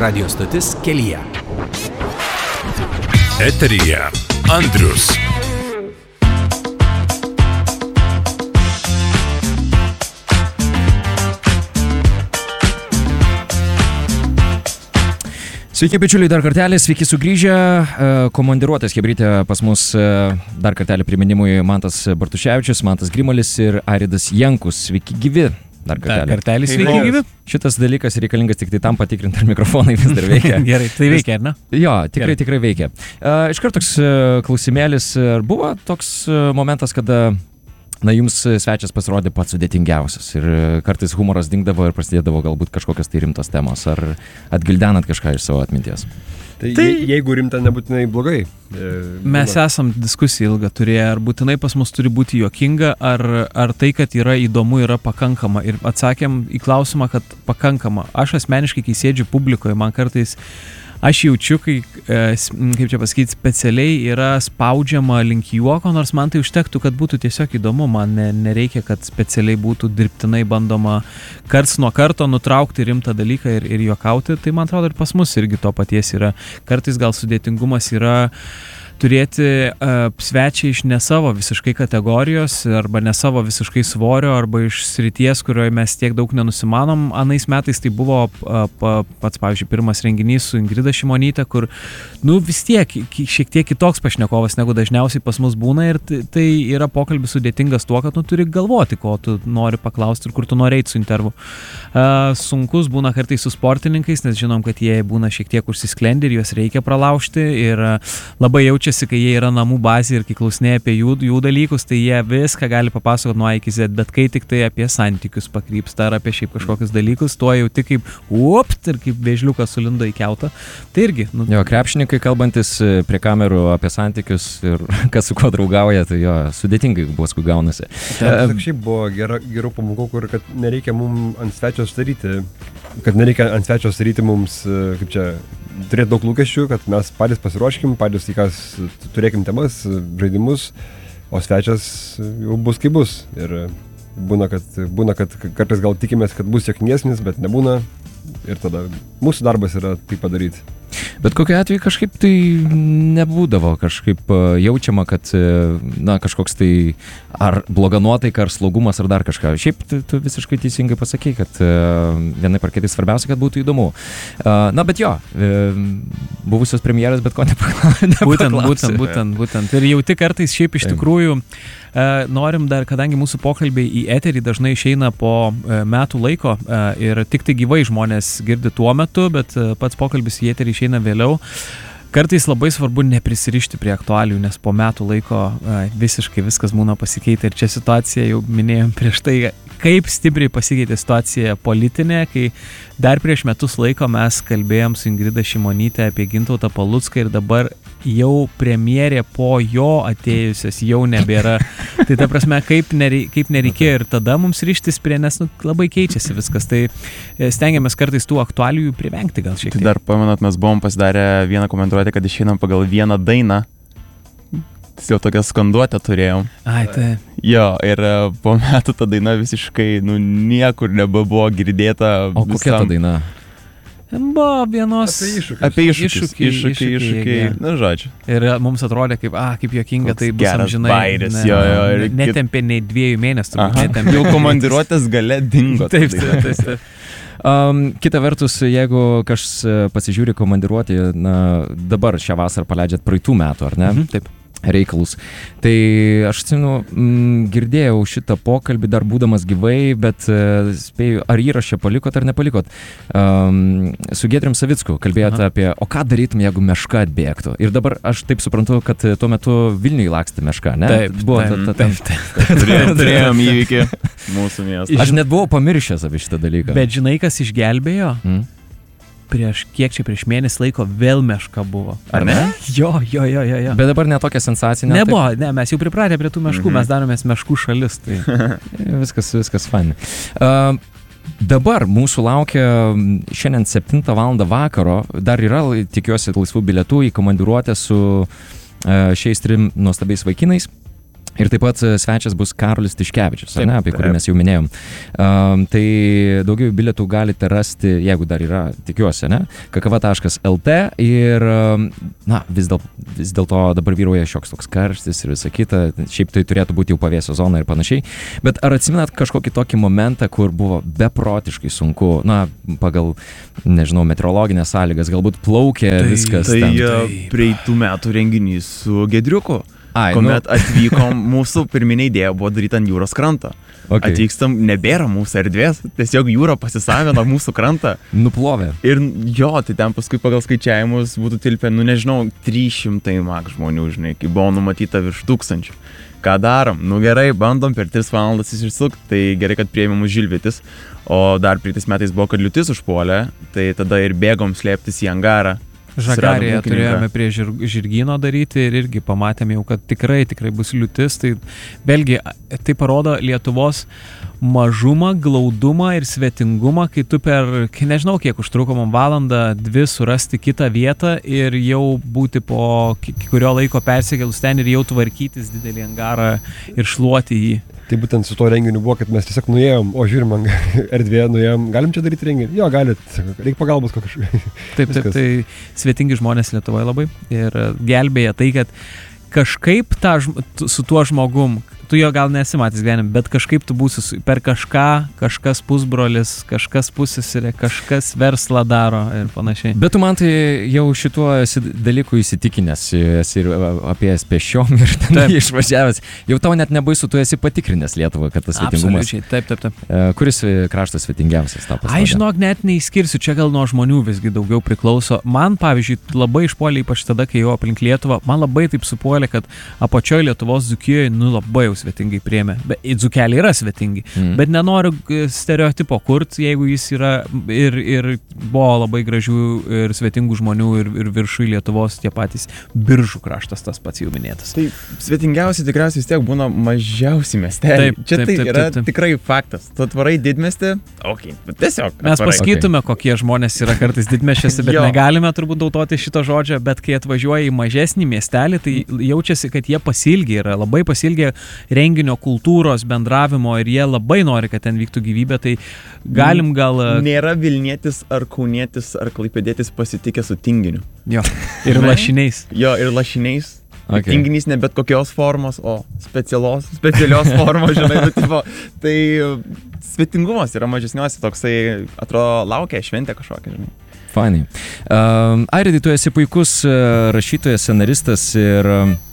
Radio stotis kelyje. Eteryje Andrius. Sveiki, bičiuliai, dar kartelį, sveiki sugrįžę. Komandiruotės chebrytė pas mus dar kartelį priminimui Mantas Bartuševičius, Mantas Grimalis ir Aridas Jankus. Sveiki gyvi. Dar kartelį, sveiki gyvi. Šitas dalykas reikalingas tik tai tam patikrinti, ar mikrofonai vis dar veikia. Gerai, tai veikia, ar ne? Jo, tikrai veikia. Iškart toks klausimėlis, ar buvo toks momentas, kada jums svečias pasirodė pats sudėtingiausias ir kartais humoras dingdavo ir prasidėdavo galbūt kažkokios tai rimtos temos, ar atgildenat kažką iš savo atminties? Tai jeigu rimta, nebūtinai blogai. Mes esam diskusiją ilgą turėję, ar būtinai pas mus turi būti juokinga, ar tai, kad yra įdomu, yra pakankama. Ir atsakėm į klausimą, kad pakankama. Aš asmeniškai, kai sėdžiu publikoje, man kartais aš jaučiu, kai, kaip čia pasakyti, specialiai yra spaudžiama link juoko, nors man tai užtektų, kad būtų tiesiog įdomu, man nereikia, kad specialiai būtų dirbtinai bandoma karts nuo karto nutraukti rimtą dalyką ir juokauti, tai man atrodo ir pas mus irgi to paties yra. Kartais gal sudėtingumas yra turėti svečią iš ne savo visiškai kategorijos arba ne savo visiškai svorio arba iš srities, kurioje mes tiek daug nenusimanom. Anais metais tai buvo pats, pavyzdžiui, pirmas renginys su Ingrida Šimonyte, kur, vis tiek šiek tiek kitoks pašnekovas negu dažniausiai pas mus būna ir tai yra pokalbis sudėtingas tuo, kad turi galvoti, ko tu nori paklausti ir kur tu nori eiti su intervu. Sunkus būna kartais su sportininkais, nes žinom, kad jie būna šiek tiek užsisklendi ir juos reikia pralaužti ir labai jaučiasi, kai jie yra namų bazė ir kai klausinėja apie jų dalykus, tai jie viską gali papasakoti nuo A iki Z, bet kai tik tai apie santykius pakrypsta ar apie šiaip kažkokius dalykus, tuo jau tik kaip ir kaip vėžliukas sulindo į kiautą. Tai irgi. Jo, krepšininkai kalbantis prie kamerų apie santykius ir kas su kuo draugauja, tai jo, sudėtingai paskui gaunasi. Šiaip buvo gerų pamokų, kur kad nereikia mums ant svečio staryti mums, kaip čia, turėti daug lūkesčių, kad mes patys pasiruoškim, patys turėkim temas, žaidimus, o svečias jau bus kaip bus. Ir būna, kad kartais gal tikimės, kad bus juokingesnis, bet nebūna. Ir tada mūsų darbas yra tai padaryti. Bet kokiu atveju kažkaip tai nebūdavo, kažkaip jaučiama, kad kažkoks tai ar bloga nuotaika, ar slogumas, ar dar kažką. Šiaip tu visiškai teisingai pasakei, kad vienaip ar kitai svarbiausia, kad būtų įdomu. Bet jo, buvusios premjeras, bet ko nepaklausė. Būtent. Ir jauti kartais šiaip iš tikrųjų norim dar, kadangi mūsų pokalbiai į eterį dažnai išeina po metų laiko ir tik tai gyvai žmonės girdi tuo metu, bet pats pokalbis į eterį išeina vėliau. Kartais labai svarbu neprisirišti prie aktualijų, nes po metų laiko visiškai viskas būna pasikeitę ir čia situacija, jau minėjom prieš tai, kaip stipriai pasikeitė situacija politinė, kai dar prieš metus laiko mes kalbėjom su Ingrida Šimonyte apie Gintautą Palucką ir dabar jau premjerė po jo atėjusios jau nebėra. Tai ta prasme, kaip nereikėjo ir tada mums ryštis prie, nes labai keičiasi viskas. Tai stengiamės kartais tų aktualijų privengti gal šiek tiek. Tai dar pamenat, mes buvom pasidarę vieną komentuotę, kad išeinam pagal vieną dainą. Jau tokią skanduotę turėjom. Ai, tai. Jo, ir po metų ta daina visiškai, niekur nebebuvo girdėta. O kokia ta daina? Buvo vienos... Apie iššūkiai. Na, žodžiu. Ir mums atrodė, kaip juokinga, tai bus amžinai. Bairis, jo. Netempė nei 2 mėnesių. Jau komandiruotės gale dingo. Taip. Kita vertus, jeigu kažkas pasižiūri komandiruotį, dabar šią vasarą paleidžiat praeitų metų, ar ne? Taip. Reikalus. Tai aš girdėjau šitą pokalbį dar būdamas gyvai, bet spėju, ar įrašę palikot ar nepalikot. Su Giedrium Savicku kalbėjote apie, o ką darytum, jeigu meška atbėgtų. Ir dabar aš taip suprantu, kad tuo metu Vilniuje lakstė meška, ne? Taip. Turėjom įvykį mūsų miestą. Aš net buvau pamiršęs apie šitą dalyką. Bet žinai, kas išgelbėjo? Prieš mėnesį laiko vėl meška buvo. Ar ne? Jo. Bet dabar netokia sensacinė. Nebuvo, mes jau pripratę prie tų meškų, mes daromės meškų šalis. Tai viskas fani. Dabar mūsų laukia šiandien 7 val. Vakaro, dar yra, tikiuosi, laisvų bilietų į komandiruotę su šiais 3 nuostabiais vaikinais. Ir taip pat svečias bus Karolis Tiškevičius, Taip, apie kurį mes jau minėjom. Tai daugiau bilietų galite rasti, jeigu dar yra, tikiuosi, kakava.lt ir vis dėlto dabar vyruoja šioks toks karštis ir visa kita, šiaip tai turėtų būti jau pavėsio zona ir panašiai. Bet ar atsimenat kažkokį tokį momentą, kur buvo beprotiškai sunku, pagal, nežinau, meteorologinės sąlygas, galbūt plaukė viskas ten? Tai praeitų metų renginys su Gedriuku. Ai, kuomet atvykom, mūsų pirminė idėja buvo daryti ant jūros krantą. Okay. Atvykstam, nebėra mūsų erdvės, tiesiog jūra pasisavino mūsų krantą. Nuplovė. Ir tai ten paskui pagal skaičiavimus būtų tilpę, 300 max žmonių, žinai, kai buvo numatyta virš 1000. Ką darom? Gerai, bandom per 3 valandas išsisukti, tai gerai, kad priėmė mus Žilvitis, o dar praeitais metais buvo, kad liūtis užpuolė, tai tada ir bėgom slėptis į angarą. Žagarėje turėjome prie žirgyno daryti ir irgi pamatėme jau, kad tikrai bus liūtis. Tai vėlgi, tai parodo Lietuvos mažumą, glaudumą ir svetingumą, kai tu nežinau kiek užtruko man valandą, 2 surasti kitą vietą ir jau būti po kurio laiko persikėlus ten ir jau tvarkytis didelį angarą ir šluoti jį. Tai būtent su to renginiu buvo, kad mes tiesiog nuėjom, žiūrim, erdvėje nuėjom, galim čia daryti renginį? Jo, galit, reikia pagalbos kažkaip. Taip, tai svetingi žmonės Lietuvoje labai ir gelbėja tai, kad kažkaip su tuo žmogum, tu jo gal nesi matęs gyvenime, bet kažkaip tu būsi per kažkas pusbrolis, kažkas pusseserė, kažkas verslą daro ir panašiai. Bet tu man tai jau šituo dalykų įsitikinęs, esi ir apėjęs pešiom ir ten išvažiavęs. Jau tau net nebaisu, tu esi patikrinęs Lietuvą, kad tas svetingumas. Absoliučiai, taip. Kuris kraštas svetingiausias tau pasirodė? Žinok, net neįskirsiu, čia gal nuo žmonių visgi daugiau priklauso. Man, pavyzdžiui, labai išpuolė, ypač tada, kai jau aplink Lietuvą, man labai taip supuolė, kad apačioje Lietuvos Dzūkijoje, labai jau svetingai priėmė. Dzūkeliai yra svetingi, bet nenoriu stereotipo kurti, jeigu jis yra ir buvo labai gražių ir svetingų žmonių ir viršui Lietuvos tie patys Biržų kraštas, tas pats jau minėtas. Tai svetingiausi tikriausiai vis tiek būna mažiausi miesteliai. Taip. Tikrai faktas. Tu atvarai didmiestį, tiesiog. Mes pasakytume, kokie žmonės yra kartais didmiesčiuose, bet negalime turbūt naudoti šito žodžio, bet kai atvažiuoja į mažesnį miestelį, tai jaučiasi, kad jie labai pasilgė renginio kultūros, bendravimo ir jie labai nori, kad ten vyktų gyvybė, tai galim gal... Nėra Vilnietis ar Kaunietis ar Klaipėdietis pasitikę su tinginiu. Jo, ir lašiniais. Ir lašiniais. Okay. Tinginys ne bet kokios formos, o specialios formos, žinai, tai svetingumas yra mažesniuose, toksai, atrodo, laukia šventė kažkokia, žinai. Fainai. Airidai, tu esi puikus rašytojas, scenaristas ir...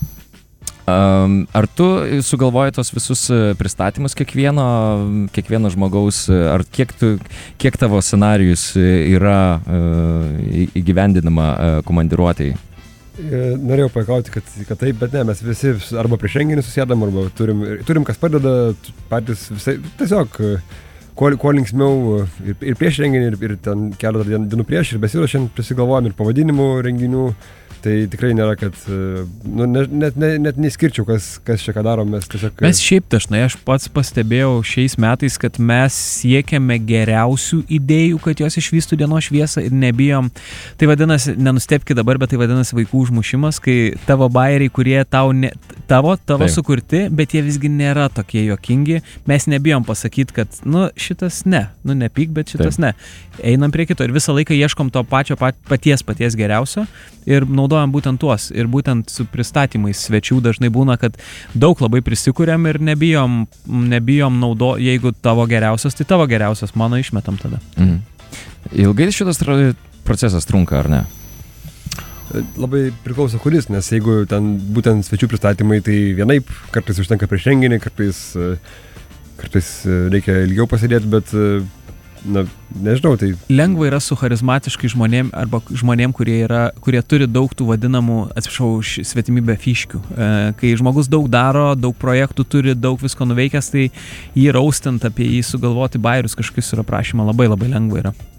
Ar tu sugalvoji tos visus pristatymus kiekvieno žmogaus, ar kiek tavo scenarijus yra įgyvendinama komandiruotėj? Norėjau pajuokauti, kad taip, bet ne, mes visi arba prieš renginį susėdam, arba turim kas padeda, patys visai, tiesiog kuo linksmiau ir prieš renginį, ir ten keletą dienų prieš, ir besiruošiant prisigalvojam ir pavadinimų renginių. Tai tikrai nėra, kad net neskirčiau, kas čia ką darom, mes tiesiog... Mes šiaip dažnai, aš pats pastebėjau šiais metais, kad mes siekiame geriausių idėjų, kad jos išvystų dienos šviesą ir nebijom. Tai vadinasi, nenustepki dabar, bet tai vadinasi vaikų užmušimas, kai tavo bajeriai, kurie tavo sukurti, bet jie visgi nėra tokie juokingi. Mes nebijom pasakyti, kad šitas ne, nepyk, bet šitas ne. Einam prie kito ir visą laiką ieškom to paties geriausio ir naudojam būtent tuos. Ir būtent su pristatymais svečių dažnai būna, kad daug labai prisikuriam ir nebijom jeigu tavo geriausias, tai tavo geriausias, mano išmetam tada. Ilgai šitas procesas trunka, ar ne? Labai priklauso kuris, nes jeigu ten būtent svečių pristatymai, tai vienaip, kartais užtenka prieš renginį, kartais reikia ilgiau pasėdėti, bet nežinau, tai... Lengva yra su charizmatiškai žmonėm arba žmonėm, kurie turi daug tų vadinamų, svetimybę fiškių. Kai žmogus daug daro, daug projektų turi, daug visko nuveikęs, tai jį raustant apie jį sugalvoti bairius kažkokius yra prašymą labai labai lengva yra.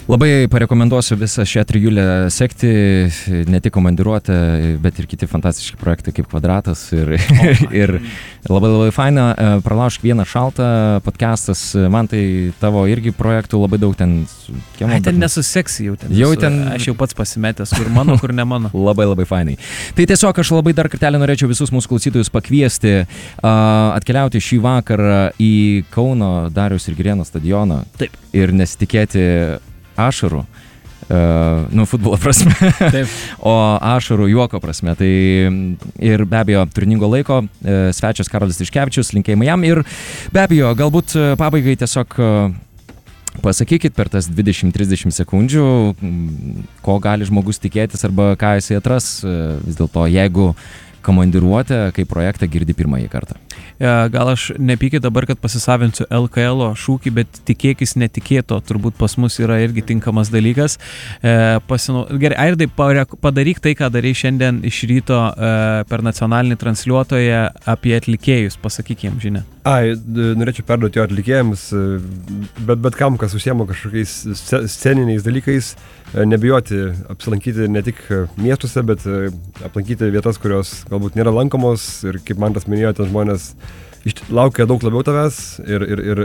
Labai parekomenduosiu visą šią trijulę sekti, ne tik komandiruotę, bet ir kiti fantastiški projektai kaip Kvadratas ir labai faina. Pralaužk vieną šaltą podcastas, man tai tavo irgi projektų labai daug ten. Ten nesuseksi jau ten. Aš jau pats pasimetęs, kur mano, kur ne mano. Labai fainai. Tai tiesiog aš labai dar kartelį norėčiau visus mūsų klausytojus pakviesti atkeliauti šį vakarą į Kauno Dariaus ir Girėno stadioną. Taip. Ir nesitikėti ašarų, futbolo prasme, taip. O ašarų juoko prasme. Tai ir be abejo turiningo laiko, svečias Karolis Tiškevičius, linkėjimai jam ir be abejo galbūt pabaigai tiesiog pasakykit per tas 20-30 sekundžių, ko gali žmogus tikėtis arba ką jisai atras vis dėlto, jeigu komandiruotę kaip projektą girdi pirmąjį kartą. Gal aš nepykit dabar, kad pasisavinsiu LKL šūkį, bet tikėkis netikėto, turbūt pas mus yra irgi tinkamas dalykas. Gerai, Airdai, padaryk tai, ką darai šiandien iš ryto per nacionalinį transliuotoją apie atlikėjus, pasakyk jiem žinią. Norėčiau perduoti jo atlikėjams, bet kam, kas užsiema kažkokiais sceniniais dalykais, nebijoti apsilankyti ne tik miestuose, bet aplankyti vietas, kurios galbūt nėra lankomos ir kaip man tas minėjo, ten žmonės laukia daug labiau tavęs ir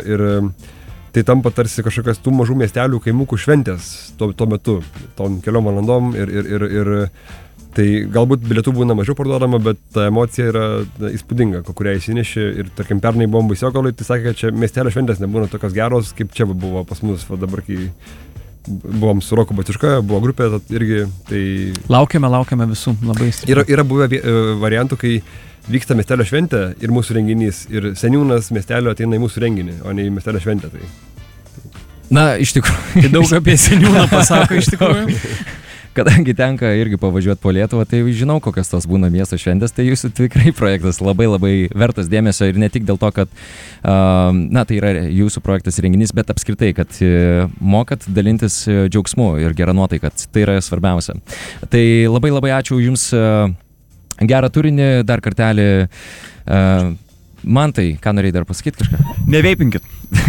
tai tampa tarsi kažkokias tų mažų miestelių kaimukų šventės tuo metu, tom keliom valandom ir tai galbūt bilietų būna mažiau parduodama, bet ta emocija yra įspūdinga, kurią įsineši ir tarkim pernai buvom Baisiogaloj, tai sakė, kad čia miestelio šventės nebūna tokios geros, kaip čia buvo pas mus, dabar kai buvom su Roku Batiška, buvo grupė irgi, tai... Laukiame visų, labai stipriai. Yra buvę variantų, kai vyksta miestelio šventė ir mūsų renginys, ir seniūnas miestelio ateina į mūsų renginį, o ne į miestelio šventę. Tai... Na, iš tikrųjų. Tai daug apie seniūną pasako, iš tikrųjų. Kadangi tenka irgi pavažiuoti po Lietuvą, tai žinau, kokios tos būna miesto šventės, tai jūsų tikrai projektas labai vertas dėmesio ir ne tik dėl to, kad tai yra jūsų projektas renginys, bet apskritai, kad mokat dalintis džiaugsmu ir gerą nuotaiką, tai yra svarbiausia. Tai labai ačiū Jums gerą turinį, dar kartelį. Man tai, ką norėjai dar pasakyti kažką? Neveipinkit.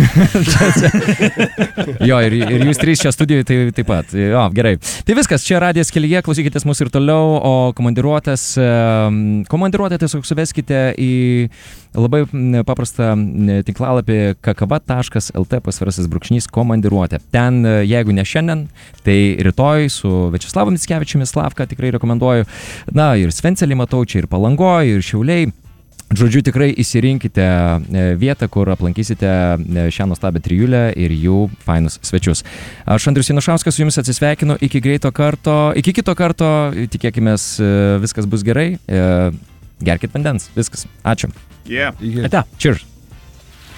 Jo, ir jūs trys čia studijoje tai taip pat. Jo, gerai. Tai viskas, čia Radijas kelyje, klausykitės mūsų ir toliau, o komandiruotę tiesiog suveskite į labai paprastą tinklalapį kakava.lt/komandiruotė. Ten, jeigu ne šiandien, tai rytoj su Viačeslavu Mickevičiumi Slavką tikrai rekomenduoju. Na, ir Svencelį matau, čia ir Palangoj, ir Šiauliai. Žodžiu, tikrai įsirinkite vietą, kur aplankysite šią nuostabią trijulę ir jų fainus svečius. Aš Andrius Janušauskas su Jumis atsisveikinu, iki kito karto, tikėkimės viskas bus gerai, gerkit vandens, viskas, ačiū. Yeah. Ate, cheers.